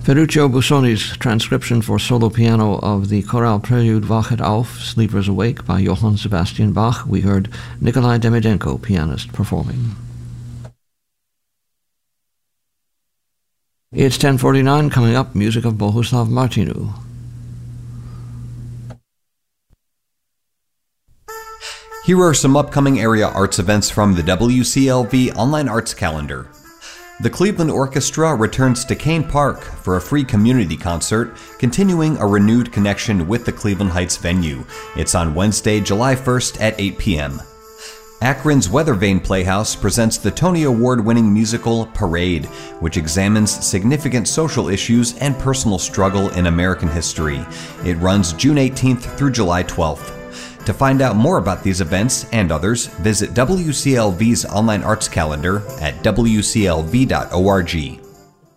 Ferruccio Busoni's transcription for solo piano of the chorale prelude Wachet auf, Sleepers Awake by Johann Sebastian Bach. We heard Nikolai Demidenko, pianist, performing. It's 10:49, coming up, music of Bohuslav Martinu. Here are some upcoming area arts events from the WCLV Online Arts Calendar. The Cleveland Orchestra returns to Kane Park for a free community concert, continuing a renewed connection with the Cleveland Heights venue. It's on Wednesday, July 1st at 8 p.m. Akron's Weathervane Playhouse presents the Tony Award-winning musical Parade, which examines significant social issues and personal struggle in American history. It runs June 18th through July 12th. To find out more about these events and others, visit WCLV's online arts calendar at wclv.org.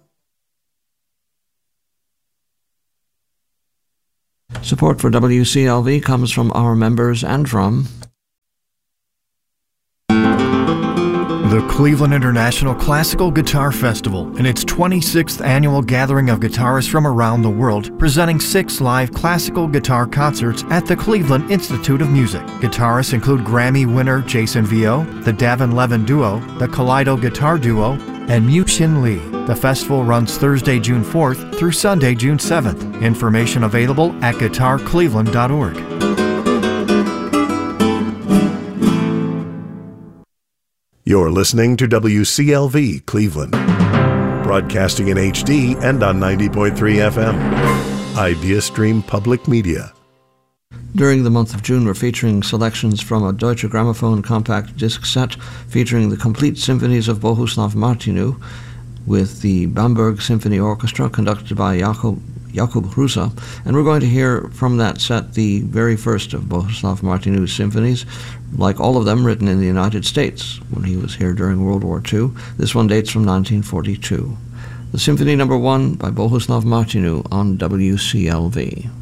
Support for WCLV comes from our members and from the Cleveland International Classical Guitar Festival, in its 26th annual gathering of guitarists from around the world, presenting 6 live classical guitar concerts at the Cleveland Institute of Music. Guitarists include Grammy winner Jason Vio, the Davin Levin Duo, the Kaleido Guitar Duo, and Mu-Shin Lee. The festival runs Thursday, June 4th through Sunday, June 7th. Information available at guitarcleveland.org. You're listening to WCLV Cleveland, broadcasting in HD and on 90.3 FM. IdeaStream Public Media. During the month of June, we're featuring selections from a Deutsche Grammophon compact disc set featuring the complete symphonies of Bohuslav Martinu with the Bamberg Symphony Orchestra conducted by Jakub Hrusa, and we're going to hear from that set the very first of Bohuslav Martinu's symphonies, like all of them written in the United States when he was here during World War II. This one dates from 1942. The Symphony No. 1 by Bohuslav Martinu on WCLV.